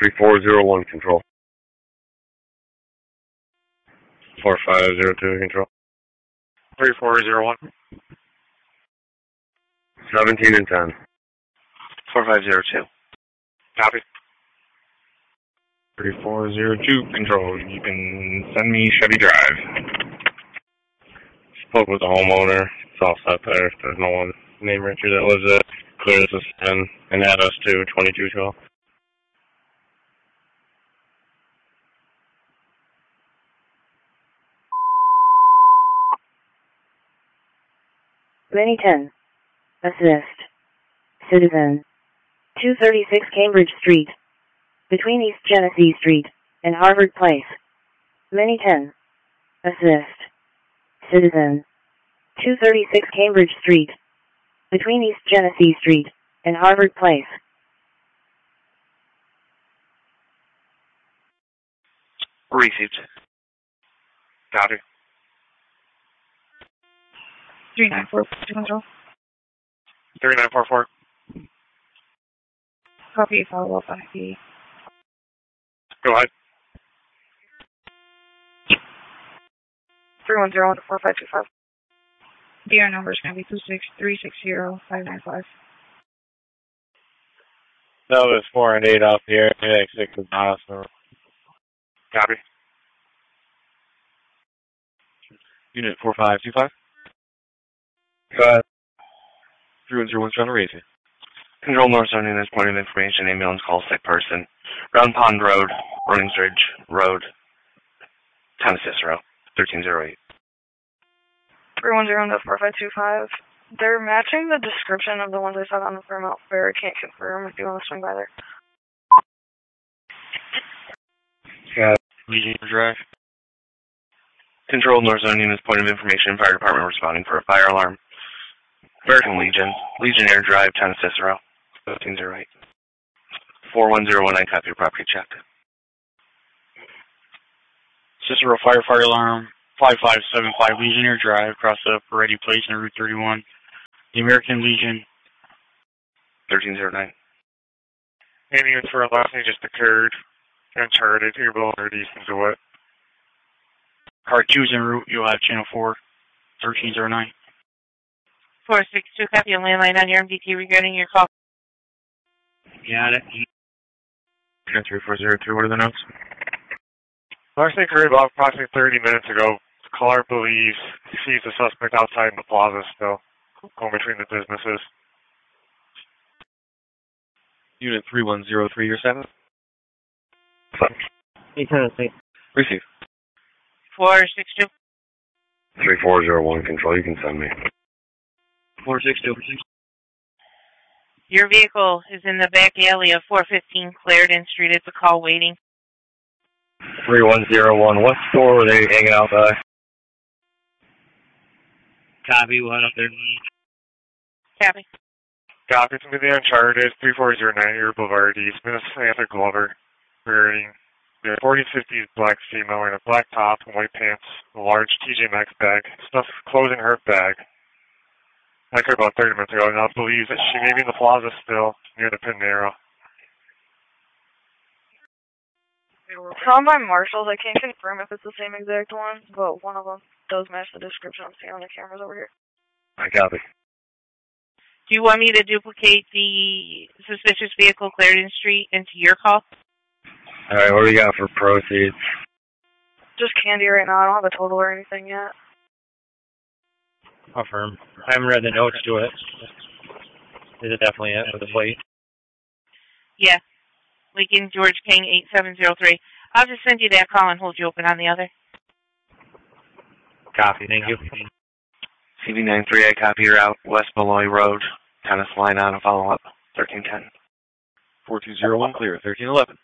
3401 control. 4502 control. 3401. 17 and 10. 4502. Copy. 3402 control. You can send me Chevy Drive. Spoke with the homeowner. It's all set there. There's no one named Richard that lives there. Clear this is 10 and add us to 2212. Many 10. Assist. Citizen. 236 Cambridge Street. Between East Genesee Street and Harvard Place. Many 10. Assist. Citizen. 236 Cambridge Street. Between East Genesee Street and Harvard Place. Received. Copy. 394 control. 3944. Copy, follow up IP. Go ahead. 310 to 4525. DR number is going to be 26360-595. No, there's 4 and 8 off here. 6 is not us. Copy. Unit 4525. Go ahead. 3101 trying to raise you. Control North Zone Units, point of information, ambulance call, sick person. Round Pond Road, Runnings Ridge Road, Town of Cicero, 1308. 310 to 4525. They're matching the description of the ones I saw on the firm out there. I can't confirm if you want to swing by there. Got it. Legion Drive. Control North Zone Units, point of information, fire department responding for a fire alarm. American Legion, Legionnaire Drive, Town of Cicero, 1308. 41019, copy your property check. Cicero fire alarm 5575 Legionnaire Drive, across the Peretti Place in Route 31. The American Legion. 1309. Any units for a last name just occurred. Uncharted, you're below 30 into what? Car 2's en route, you'll have channel 4, 1309. 462, copy a landline on your MDT regarding your call. Got it. 3402, what are the notes? Last thing occurred about approximately 30 minutes ago. The caller believes he sees the suspect outside in the plaza still, going between the businesses. Unit 3103, your 7. 810. Receive. 462. 3401 control. You can send me. 462. Your vehicle is in the back alley of 415 Clarendon Street. It's a call waiting. 3101. What store were they hanging out by? Copy, what up there? Copy. Copy to me the Uncharted, 3409 Erie Boulevard East, Miss Samantha Glover, wearing the 4050s black female in a black top and white pants, a large TJ Maxx bag, stuff clothes in her bag. I occurred about 30 minutes ago, and I believe that she may be in the plaza still, near the Pin Arrow. Found by marshals. I can't confirm if it's the same exact one, but one of them does match the description I'm seeing on the cameras over here. I copy. Do you want me to duplicate the suspicious vehicle Clarendon Street into your call? Alright, what do we got for proceeds? Just candy right now. I don't have a total or anything yet. Affirm. I haven't read the notes to it. Is it definitely it with the plate? Yeah. Lincoln George King 8703. I'll just send you that call and hold you open on the other. Copy, thank you. CV93, I copy her out, West Malloy Road, Tennis Line on a follow-up, 1310. 4201, clear, 1311.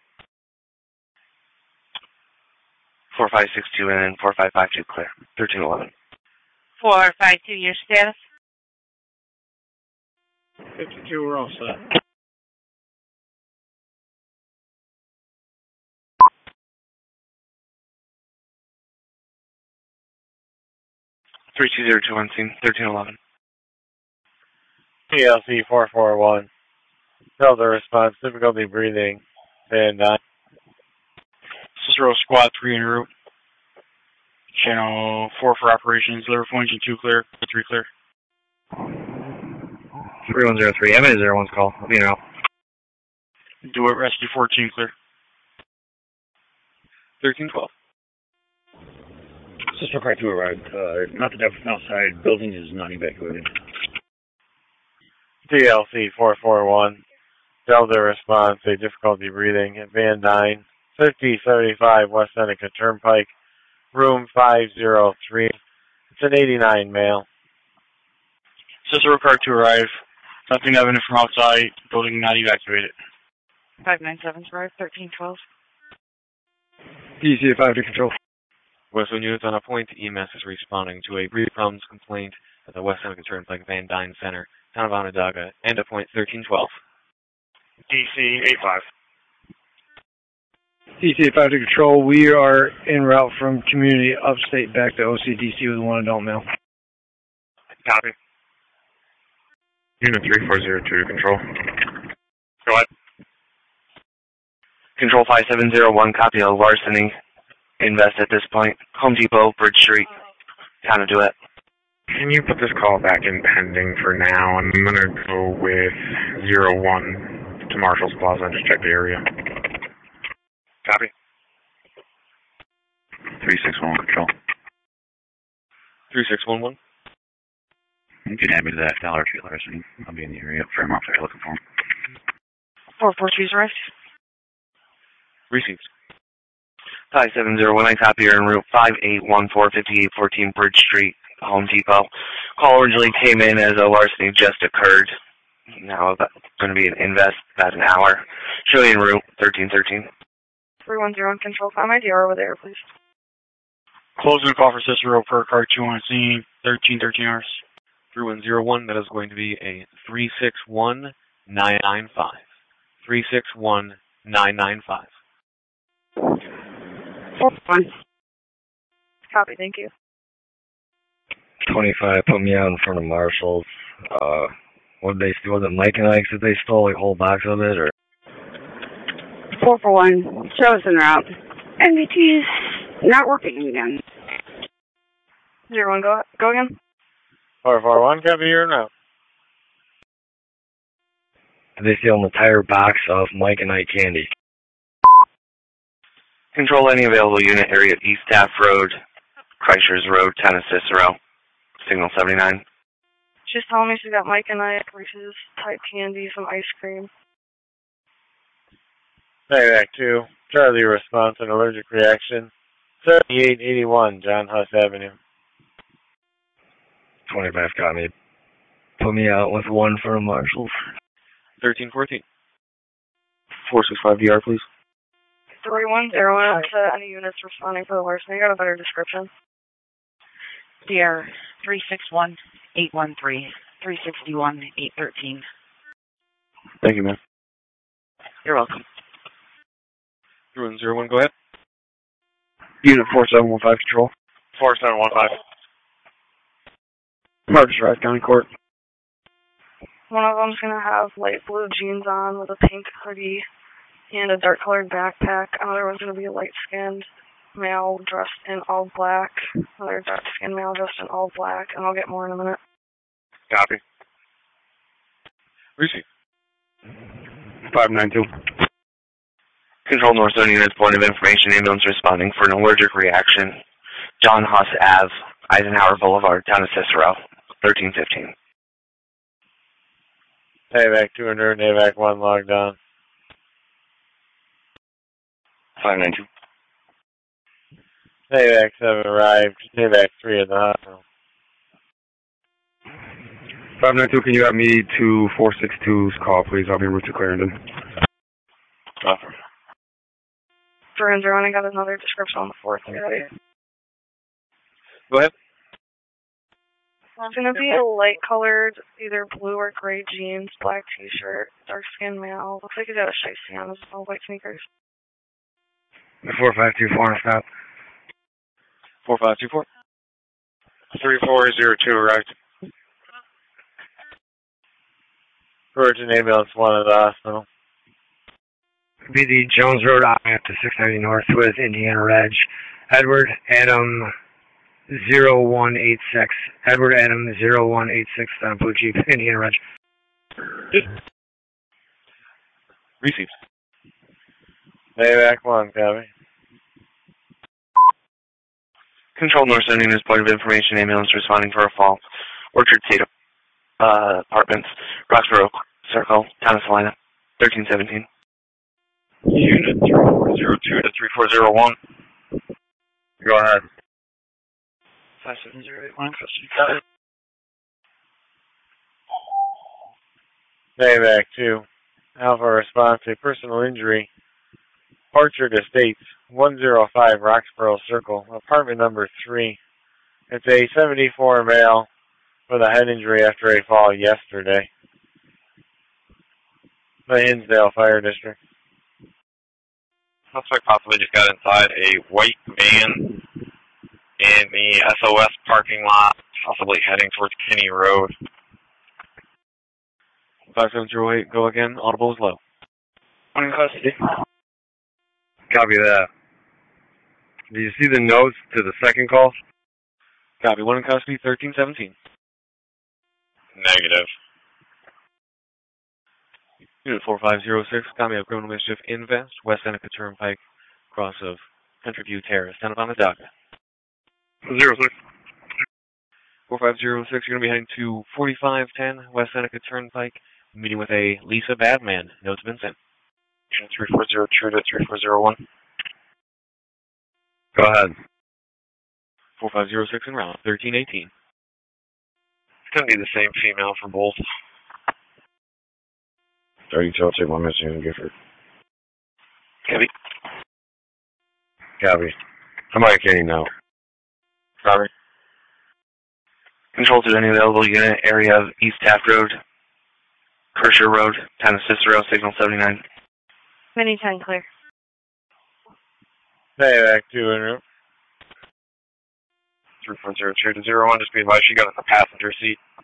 4562 and 4552, clear, 1311. 452, your status? 52, we're all set. Three two zero two one scene, 1311. PLC 441. Tell the response, difficulty breathing, and Cicero Squad 3 en route. Channel 4 for operations. Liver function 2 clear. 3 clear. 3103. M801's call. I'll be in route. Do it. Rescue 14 clear. 1312. Cicero Car 2 arrived. Nothing outside. Building is not evacuated. TLC 441. Delta response, a difficulty breathing at Van Dyne, 5075 West Seneca Turnpike, room 503. It's an 89 male. Cicero Car 2 arrive. Nothing evident from outside. Building not evacuated. 597's arrived, 1312. DEC 5 to control. Westland units on a point. EMS is responding to a brief problems complaint at the West Seneca Turnpike Van Dyne Center, town of Onondaga, and a point 1312. DC 85. DC 5 to control. We are en route from community upstate back to OCDC with one adult male. Copy. Unit 3402 to control. Go ahead. Control 5701, copy of larceny. Invest at this point. Home Depot, Bridge Street, town of DeWitt. Can you put this call back in pending for now? I'm going to go with 01 to Marshall's Plaza and just check the area. Copy. 3611 control. 3611. You can add me to that Dollar Tree larceny. I'll be in the area. Fairmont, if you're looking for him. 442's arrived. Received. 5701, I copy here en route 5814-5814 Bridge Street, Home Depot. Call originally came in as a larceny just occurred. Now that's going to be an invest about an hour. Show you en route 1313. 310 control. Find my DR over there, please. Closing call for Cicero per Car 2 on scene. 1313 hours. 3101, that is going to be a 361995. 361995. 41. Copy, thank you. 25, put me out in front of Marshall's. What did they steal? Was it Mike and Ike's that they stole, like a whole box of it, or? 441, chosen route. MVT's not working again. 01, go again. 441, copy here now. Did they steal an entire box of Mike and Ike candy? Control any available unit area at East Taft Road, Kreischer's Road, town of Cicero. Signal 79. She's telling me she got Mike and Ike, Reese's type candy, some ice cream. Back 2. Charlie response and allergic reaction. 3881 John Huss Avenue. 25 got me. Put me out with one for Marshall's. 1314. 465 DR, please. 3101 to any units responding for the larceny. I got a better description. DR 361-813, 361-813. Thank you, ma'am. You're welcome. 3101, go ahead. Unit 4715 control. 4715. Marcus Rice County Court. One of them's going to have light blue jeans on with a pink hoodie and a dark colored backpack. Another one's going to be a light skinned male dressed in all black. Another dark skinned male dressed in all black. And I'll get more in a minute. Copy. Receive. 592. Control North Zone units, point of information, ambulance responding for an allergic reaction. John Huss Ave, Eisenhower Boulevard, town of Cicero, 1315. Payback 200, Navac 1 logged on. 592. Navac 7 arrived. Navac 3 at the hospital. 592, can you have me to 462's call, please? I'll be en route to Clarendon. Offer. 301, I got another description on the 4th. Are you ready? Go ahead. It's going to be a light colored, either blue or gray jeans, black t-shirt, dark skinned male. Looks like he's got a shiesty on his all white sneakers. 4524 on stop. 4524. 3402 arrived. Virgin ambulance 1 at the hospital. Be the Jones Road on up to 690 North with Indiana Reg. Edward Adam 0186. Edward Adam 0186 on Blue Jeep, Indiana Reg. Received. Back 1, copy. Control North sending this point of information. Ambulance responding for a fall. Orchard State Apartments, Roxborough Circle, Town of Salina, 1317. Unit 3402 to 3401. Go ahead. 57081, custody. Got it. Back 2. Alpha response, a personal injury. Orchard Estates, 105 Roxborough Circle, apartment number 3. It's a 74 male with a head injury after a fall yesterday. The Hinsdale Fire District. Suspect possibly just got inside a white van in the SOS parking lot, possibly heading towards Kinney Road. 5708, go again. Audible is low. One in custody. Copy that. Did you see the notes to the second call? Copy. 1 in custody, 1317. Negative. Unit 4506, copy of criminal mischief invest, West Seneca Turnpike, cross of Country View Terrace, Town of Onondaga. 06. 4506, you're going to be heading to 4510 West Seneca Turnpike, meeting with a Lisa Badman. Notes been sent. Unit 3402 to 3401. Go ahead. 4506 en route, 1318. It's going to be the same female for both. 32, I'll take 1 missing in Gifford. Copy. Copy. I'm on Kenny now. Copy. Control to any available unit, area of East Taft Road, Kershaw Road, Town of Cicero, signal 79. Mini 10 clear. Back 2 en route. 3402 to 01, just be advised she got in the passenger seat.